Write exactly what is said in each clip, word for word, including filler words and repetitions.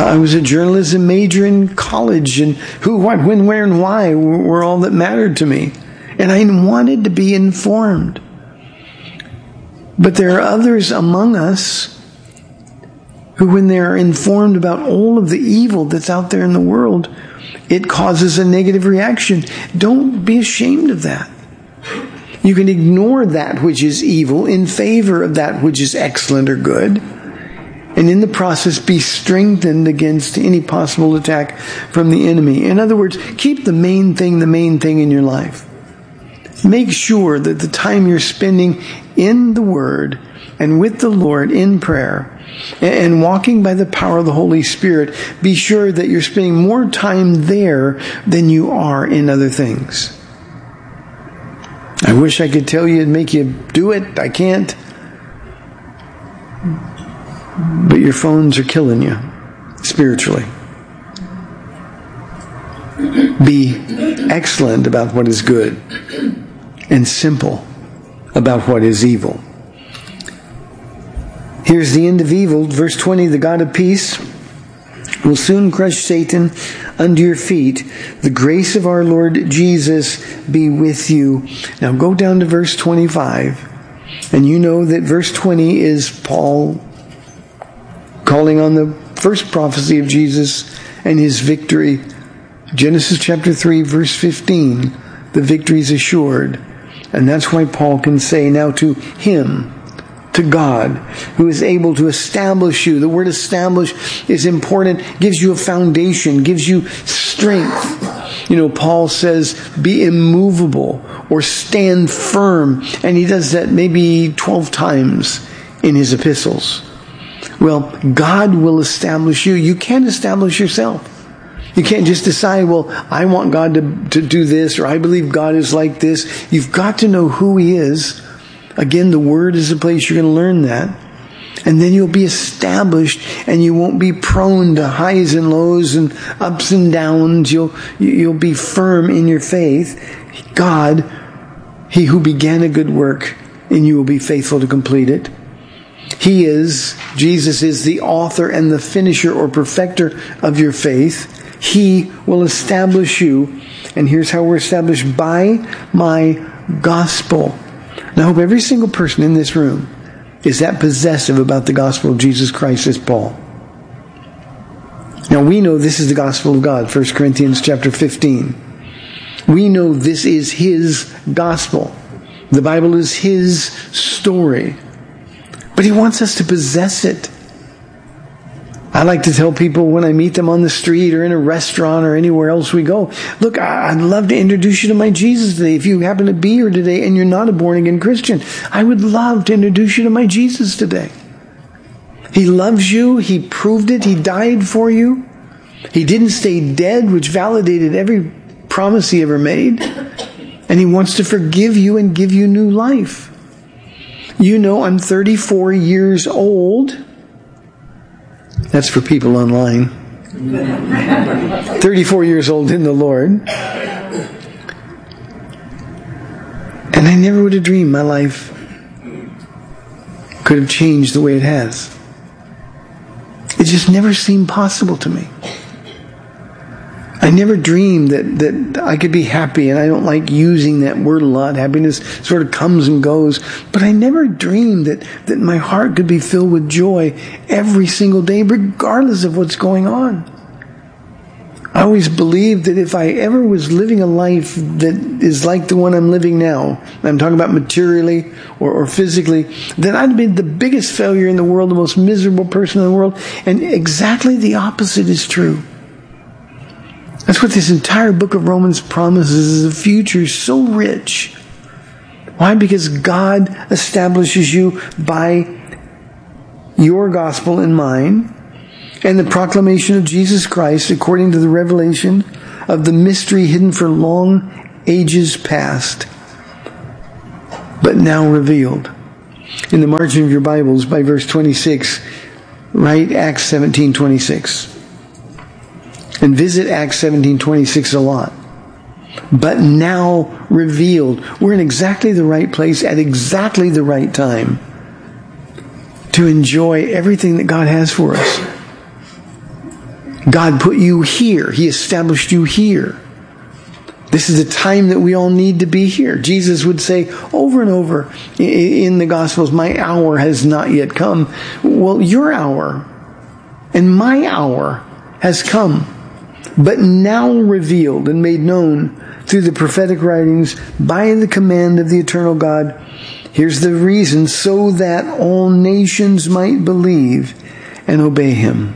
I was a journalism major in college, and who, what, when, where, and why were all that mattered to me. And I wanted to be informed. But there are others among us who, when they're informed about all of the evil that's out there in the world, it causes a negative reaction. Don't be ashamed of that. You can ignore that which is evil in favor of that which is excellent or good, and in the process be strengthened against any possible attack from the enemy. In other words, keep the main thing the main thing in your life. Make sure that the time you're spending in the Word and with the Lord in prayer and walking by the power of the Holy Spirit, be sure that you're spending more time there than you are in other things. I wish I could tell you and make you do it. I can't. But your phones are killing you spiritually. Be excellent about what is good and simple about what is evil. Here's the end of evil. Verse twenty, the God of peace will soon crush Satan under your feet. The grace of our Lord Jesus be with you. Now go down to verse twenty-five. And you know that verse twenty is Paul calling on the first prophecy of Jesus and his victory. Genesis chapter three, verse fifteen. The victory is assured. And that's why Paul can say, now to him, to God, who is able to establish you. The word establish is important, gives you a foundation, gives you strength. You know, Paul says, be immovable or stand firm. And he does that maybe twelve times in his epistles. Well, God will establish you. You can't establish yourself. You can't just decide, well, I want God to, to do this, or I believe God is like this. You've got to know who He is. Again, the Word is the place you're going to learn that. And then you'll be established, and you won't be prone to highs and lows and ups and downs. You'll, you'll be firm in your faith. God, He who began a good work in you will be faithful to complete it. He is, Jesus is the author and the finisher or perfecter of your faith. He will establish you. And here's how we're established: by my gospel. And I hope every single person in this room is that possessive about the gospel of Jesus Christ as Paul. Now we know this is the gospel of God, First Corinthians chapter fifteen. We know this is His gospel. The Bible is His story. But He wants us to possess it. I like to tell people when I meet them on the street or in a restaurant or anywhere else we go, look, I'd love to introduce you to my Jesus today. If you happen to be here today and you're not a born-again Christian, I would love to introduce you to my Jesus today. He loves you. He proved it. He died for you. He didn't stay dead, which validated every promise He ever made. And He wants to forgive you and give you new life. You know, I'm thirty-four years old. That's for people online. thirty-four years old in the Lord. And I never would have dreamed my life could have changed the way it has. It just never seemed possible to me. I never dreamed that, that I could be happy, and I don't like using that word a lot. Happiness sort of comes and goes. But I never dreamed that, that my heart could be filled with joy every single day, regardless of what's going on. I always believed that if I ever was living a life that is like the one I'm living now, I'm talking about materially or, or physically, then I'd be the biggest failure in the world, the most miserable person in the world. And exactly the opposite is true. That's what this entire book of Romans promises, is a future so rich. Why? Because God establishes you by your gospel and mine, and the proclamation of Jesus Christ according to the revelation of the mystery hidden for long ages past, but now revealed. In the margin of your Bibles, by verse twenty-six, write Acts seventeen twenty-six. And visit Acts seventeen twenty-six a lot. But now revealed. We're in exactly the right place at exactly the right time to enjoy everything that God has for us. God put you here. He established you here. This is a time that we all need to be here. Jesus would say over and over in the Gospels, my hour has not yet come. Well, your hour and my hour has come, but now revealed and made known through the prophetic writings by the command of the eternal God. Here's the reason: so that all nations might believe and obey him.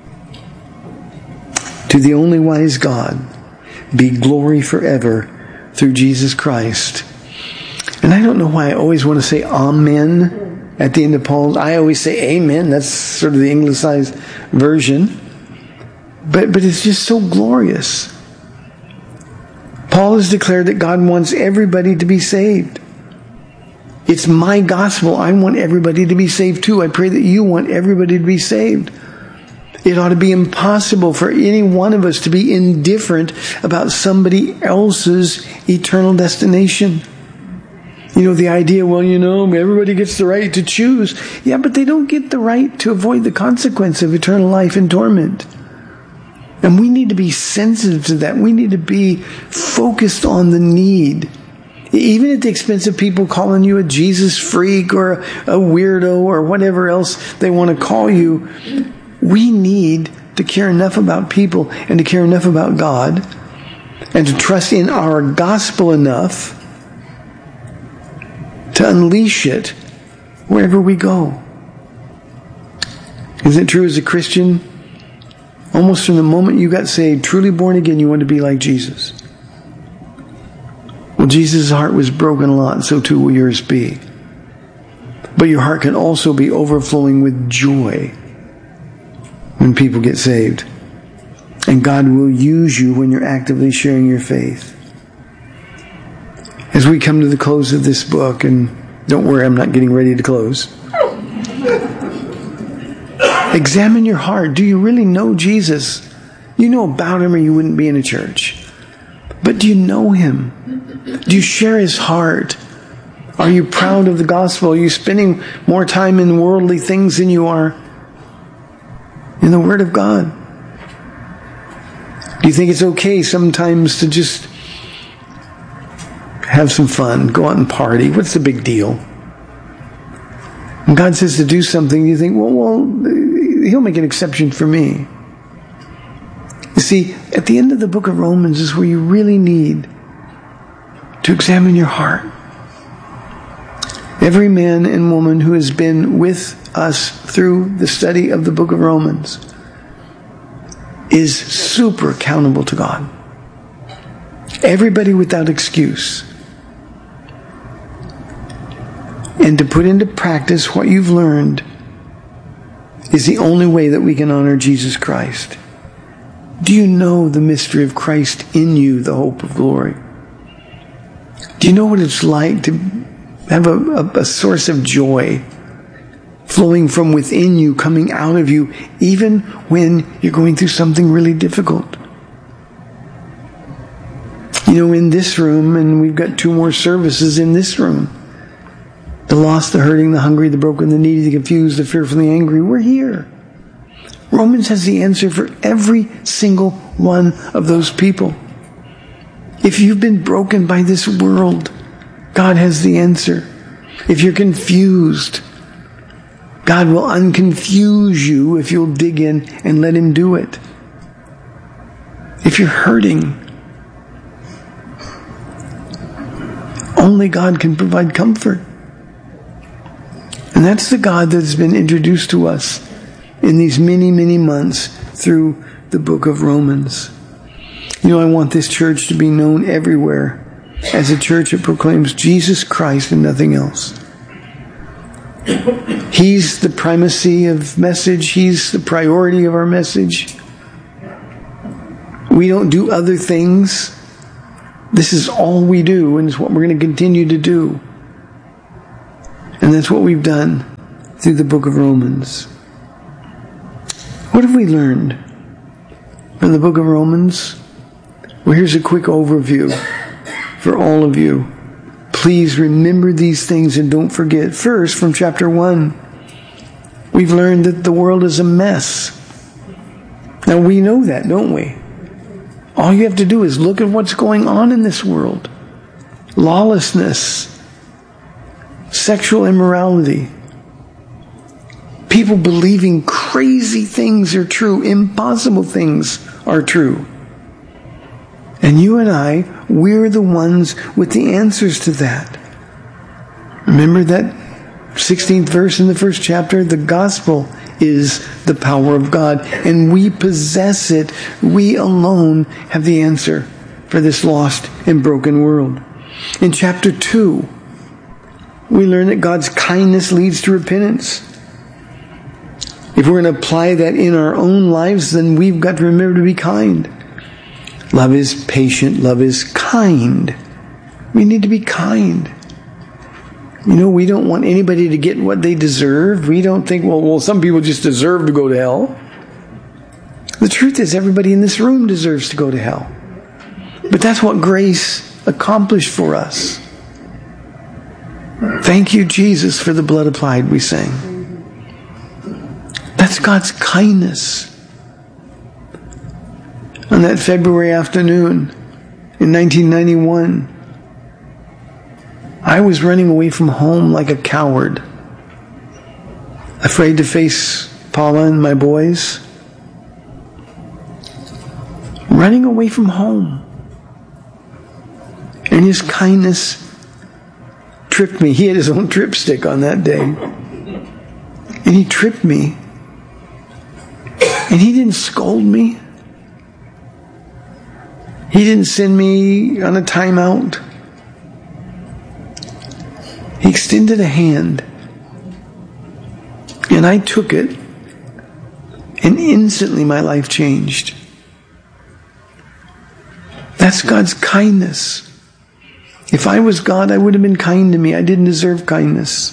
To the only wise God be glory forever through Jesus Christ. And I don't know why I always want to say amen at the end of Paul's. I always say amen. That's sort of the anglicized version. But, but it's just so glorious. Paul has declared that God wants everybody to be saved. It's my gospel. I want everybody to be saved too. I pray that you want everybody to be saved. It ought to be impossible for any one of us to be indifferent about somebody else's eternal destination. You know, the idea, well, you know, everybody gets the right to choose. Yeah, but they don't get the right to avoid the consequence of eternal life in torment. And we need to be sensitive to that. We need to be focused on the need. Even at the expense of people calling you a Jesus freak or a weirdo or whatever else they want to call you, we need to care enough about people and to care enough about God and to trust in our gospel enough to unleash it wherever we go. Isn't it true as a Christian? Almost from the moment you got saved, truly born again, you want to be like Jesus. Well, Jesus' heart was broken a lot, and so too will yours be. But your heart can also be overflowing with joy when people get saved. And God will use you when you're actively sharing your faith. As we come to the close of this book, and don't worry, I'm not getting ready to close. Examine your heart. Do you really know Jesus? You know about him or you wouldn't be in a church. But do you know him? Do you share his heart? Are you proud of the gospel? Are you spending more time in worldly things than you are in the Word of God? Do you think it's okay sometimes to just have some fun, go out and party? What's the big deal? When God says to do something, you think, well, well, he'll make an exception for me. You see, at the end of the book of Romans is where you really need to examine your heart. Every man and woman who has been with us through the study of the book of Romans is super accountable to God. Everybody without excuse. And to put into practice what you've learned is the only way that we can honor Jesus Christ. Do you know the mystery of Christ in you, the hope of glory? Do you know what it's like to have a, a, a source of joy flowing from within you, coming out of you, even when you're going through something really difficult? You know, in this room, and we've got two more services in this room, the lost, the hurting, the hungry, the broken, the needy, the confused, the fearful, the angry, we're here. Romans has the answer for every single one of those people. If you've been broken by this world, God has the answer. If you're confused, God will unconfuse you if you'll dig in and let him do it. If you're hurting, only God can provide comfort. And that's the God that's been introduced to us in these many, many months through the book of Romans. You know, I want this church to be known everywhere as a church that proclaims Jesus Christ and nothing else. He's the primacy of message. He's the priority of our message. We don't do other things. This is all we do, and it's what we're going to continue to do. And that's what we've done through the book of Romans. What have we learned from the book of Romans? Well, here's a quick overview for all of you. Please remember these things and don't forget. First, from chapter one, we've learned that the world is a mess. Now we know that, don't we? All you have to do is look at what's going on in this world. Lawlessness, sexual immorality, people believing crazy things are true, impossible things are true. And you and I, we're the ones with the answers to that. Remember that sixteenth verse in the first chapter? The gospel is the power of God, and we possess it. We alone have the answer for this lost and broken world. In chapter two, we learn that God's kindness leads to repentance. If we're going to apply that in our own lives, then we've got to remember to be kind. Love is patient. Love is kind. We need to be kind. You know, we don't want anybody to get what they deserve. We don't think, well, well, some people just deserve to go to hell. The truth is, everybody in this room deserves to go to hell. But that's what grace accomplished for us. Thank you, Jesus, for the blood applied, we sang. That's God's kindness. On that February afternoon in nineteen ninety-one, I was running away from home like a coward, afraid to face Paula and my boys. Running away from home. And his kindness tripped me. He had his own trip stick on that day. And he tripped me. And he didn't scold me. He didn't send me on a timeout. He extended a hand. And I took it. And instantly my life changed. That's God's kindness. If I was God, I would have been kind to me. I didn't deserve kindness.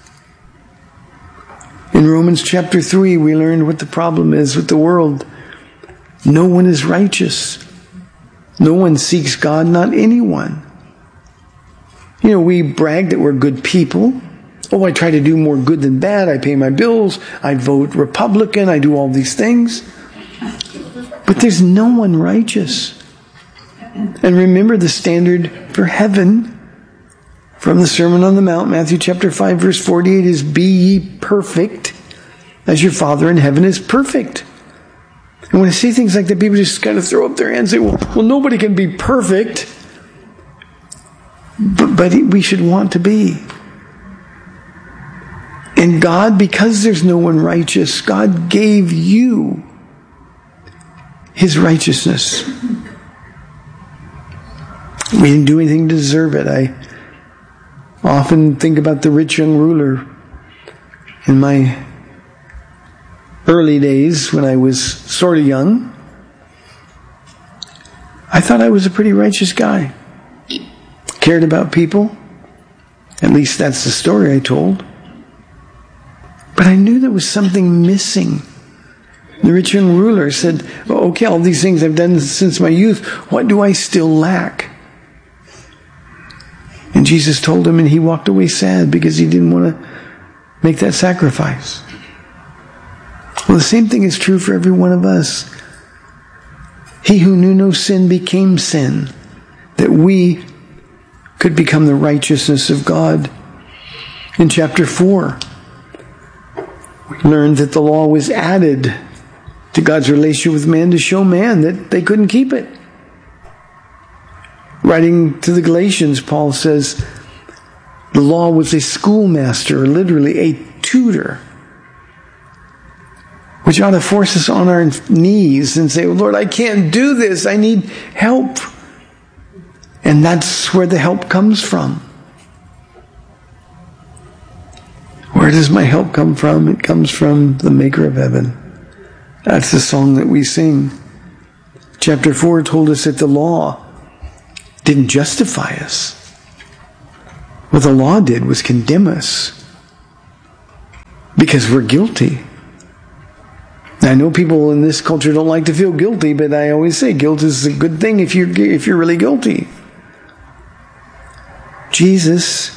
In Romans chapter three, we learned what the problem is with the world. No one is righteous. No one seeks God, not anyone. You know, we brag that we're good people. Oh, I try to do more good than bad. I pay my bills. I vote Republican. I do all these things. But there's no one righteous. And remember the standard for heaven from the Sermon on the Mount, Matthew chapter five, verse forty-eight is, be ye perfect as your Father in heaven is perfect. And when I see things like that, people just kind of throw up their hands and say, well, well nobody can be perfect. But, but we should want to be. And God, because there's no one righteous, God gave you His righteousness. We didn't do anything to deserve it. I often think about the rich young ruler. In my early days, when I was sort of young, I thought I was a pretty righteous guy. Cared about people. At least that's the story I told. But I knew there was something missing. The rich young ruler said, okay, all these things I've done since my youth, what do I still lack? And Jesus told him, and he walked away sad because he didn't want to make that sacrifice. Well, the same thing is true for every one of us. He who knew no sin became sin, that we could become the righteousness of God. In chapter four, we learned that the law was added to God's relationship with man to show man that they couldn't keep it. Writing to the Galatians, Paul says, the law was a schoolmaster, or literally a tutor, which ought to force us on our knees and say, Lord, I can't do this. I need help. And that's where the help comes from. Where does my help come from? It comes from the Maker of heaven. That's the song that we sing. Chapter four told us that the law didn't justify us. What the law did was condemn us because we're guilty. I know people in this culture don't like to feel guilty, but I always say guilt is a good thing if you're if you're really guilty. Jesus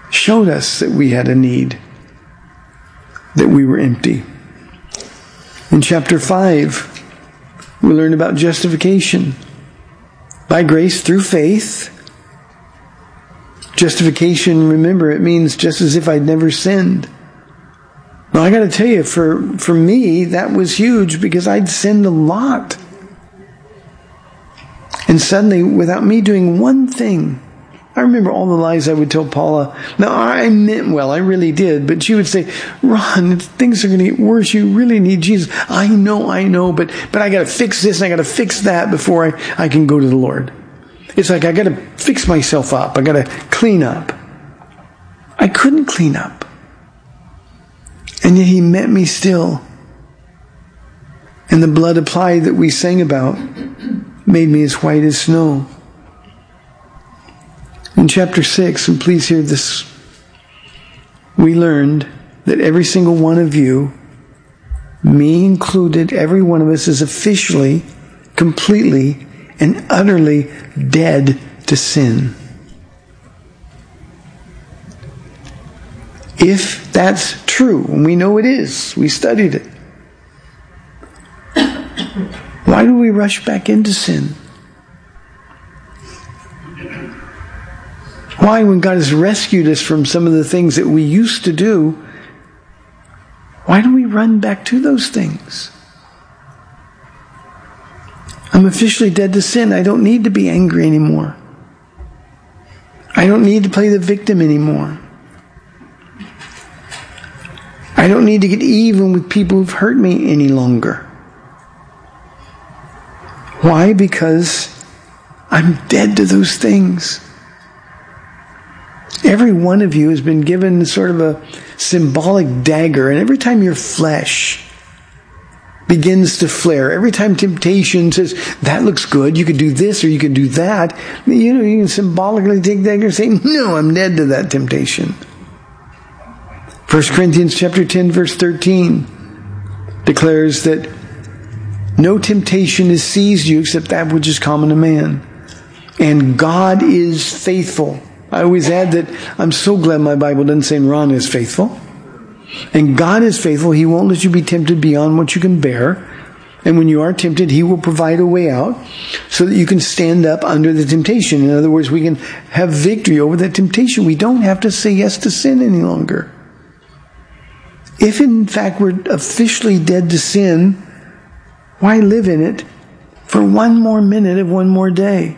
showed us that we had a need, that we were empty. In chapter five, we learn about justification. By grace through faith. Justification, remember, it means just as if I'd never sinned. Now, I got to tell you, for, for me, that was huge because I'd sinned a lot. And suddenly, without me doing one thing, I remember all the lies I would tell Paula. Now, I meant well, I really did, but she would say, Ron, things are going to get worse. You really need Jesus. I know, I know, but, but I got to fix this and I got to fix that before I, I can go to the Lord. It's like I got to fix myself up. I got to clean up. I couldn't clean up. And yet he met me still. And the blood applied that we sang about made me as white as snow. In chapter six, and please hear this, we learned that every single one of you, me included, every one of us is officially, completely, and utterly dead to sin. If that's true, and we know it is, we studied it, why do we rush back into sin? Why, when God has rescued us from some of the things that we used to do, why do we run back to those things? I'm officially dead to sin. I don't need to be angry anymore. I don't need to play the victim anymore. I don't need to get even with people who've hurt me any longer. Why? Because I'm dead to those things. Every one of you has been given sort of a symbolic dagger, and every time your flesh begins to flare, every time temptation says, that looks good, you could do this or you could do that, you know, you can symbolically take that dagger and say, no, I'm dead to that temptation. First Corinthians chapter ten, verse thirteen declares that no temptation has seized you except that which is common to man. And God is faithful. I always add that I'm so glad my Bible doesn't say Ron is faithful. And God is faithful. He won't let you be tempted beyond what you can bear. And when you are tempted, He will provide a way out so that you can stand up under the temptation. In other words, we can have victory over that temptation. We don't have to say yes to sin any longer. If in fact we're officially dead to sin, why live in it for one more minute of one more day?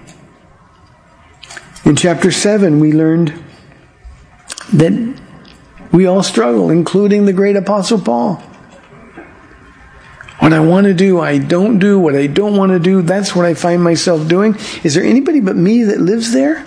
In chapter seven, we learned that we all struggle, including the great Apostle Paul. What I want to do, I don't do. What I don't want to do, that's what I find myself doing. Is there anybody but me that lives there?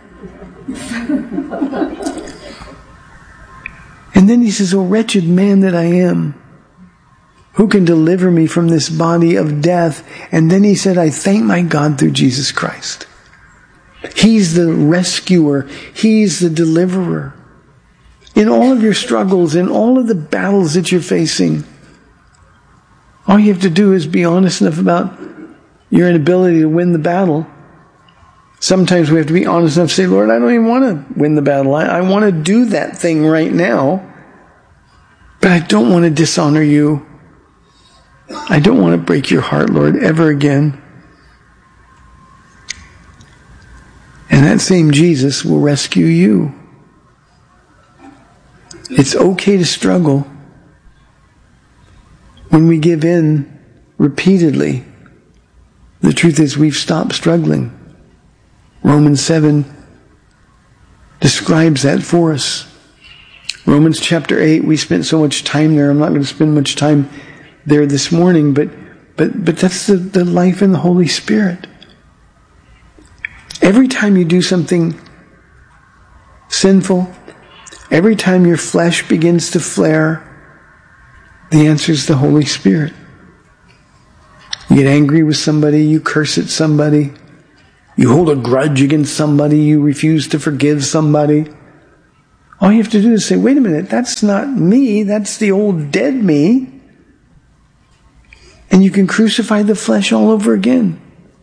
And then he says, "O wretched man that I am, who can deliver me from this body of death?" And then he said, "I thank my God through Jesus Christ." He's the rescuer. He's the deliverer. In all of your struggles, in all of the battles that you're facing, all you have to do is be honest enough about your inability to win the battle. Sometimes we have to be honest enough to say, Lord, I don't even want to win the battle. I, I want to do that thing right now, but I don't want to dishonor you. I don't want to break your heart, Lord, ever again. And that same Jesus will rescue you. It's okay to struggle. When we give in repeatedly, the truth is we've stopped struggling. Romans seven describes that for us. Romans chapter eight, we spent so much time there. I'm not going to spend much time there this morning, but but but that's the, the life in the Holy Spirit. Every time you do something sinful, every time your flesh begins to flare, the answer is the Holy Spirit. You get angry with somebody, you curse at somebody, you hold a grudge against somebody, you refuse to forgive somebody. All you have to do is say, wait a minute, that's not me, that's the old dead me. And you can crucify the flesh all over again.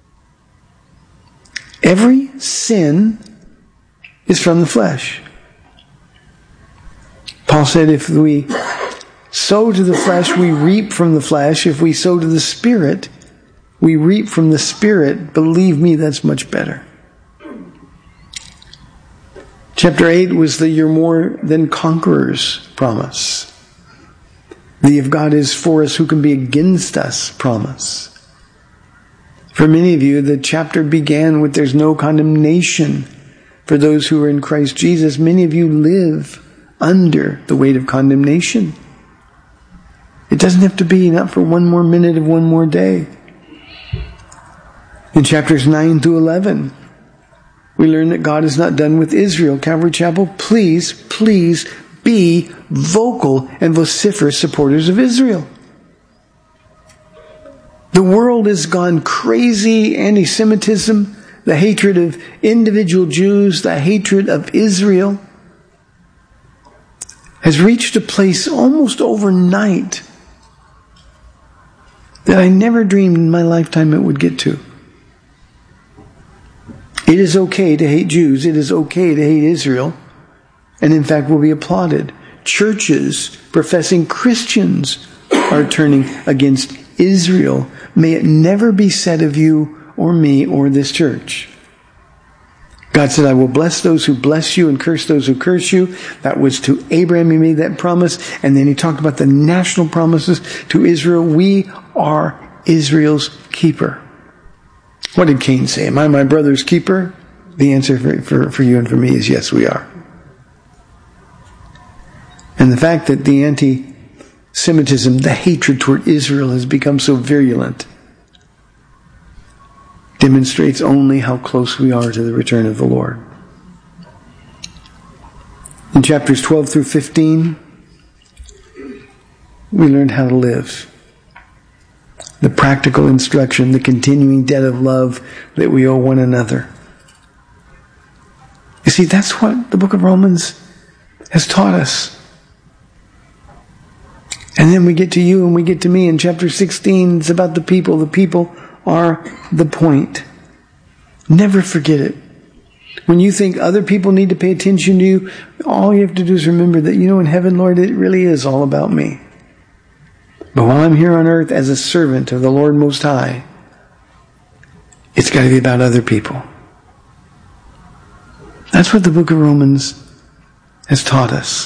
Every sin is from the flesh. Paul said if we sow to the flesh, we reap from the flesh. If we sow to the Spirit, we reap from the Spirit. Believe me, that's much better. Chapter eight was the "you're more than conquerors" promise. The "if God is for us, who can be against us" promise. For many of you, the chapter began with "there's no condemnation for those who are in Christ Jesus." Many of you live under the weight of condemnation. It doesn't have to be not for one more minute of one more day. In chapters nine through eleven, we learn that God is not done with Israel. Calvary Chapel, please, please be vocal and vociferous supporters of Israel. The world has gone crazy. Anti-Semitism, the hatred of individual Jews, the hatred of Israel has reached a place almost overnight that I never dreamed in my lifetime it would get to. It is okay to hate Jews. It is okay to hate Israel. And in fact will be applauded. Churches professing Christians are turning against Israel. May it never be said of you or me or this church. God said, "I will bless those who bless you and curse those who curse you." That was to Abraham. He made that promise. And then he talked about the national promises to Israel. We are Israel's keeper. What did Cain say? Am I my brother's keeper? The answer for, for, for you and for me is yes, we are. And the fact that the anti-Semitism, the hatred toward Israel has become so virulent demonstrates only how close we are to the return of the Lord. In chapters twelve through fifteen, we learned how to live. The practical instruction, the continuing debt of love that we owe one another. You see, that's what the book of Romans has taught us. And then we get to you and we get to me in chapter sixteen. It's about the people. The people are the point. Never forget it. When you think other people need to pay attention to you, all you have to do is remember that, you know, in heaven, Lord, it really is all about me. But while I'm here on earth as a servant of the Lord Most High, it's got to be about other people. That's what the book of Romans has taught us.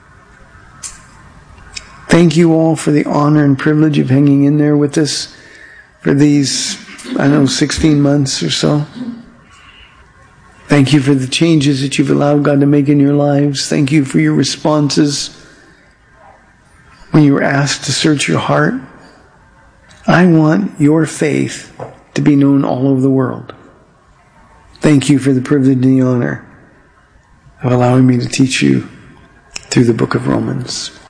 Thank you all for the honor and privilege of hanging in there with us for these, I don't know, sixteen months or so. Thank you for the changes that you've allowed God to make in your lives. Thank you for your responses when you were asked to search your heart. I want your faith to be known all over the world. Thank you for the privilege and the honor of allowing me to teach you through the book of Romans.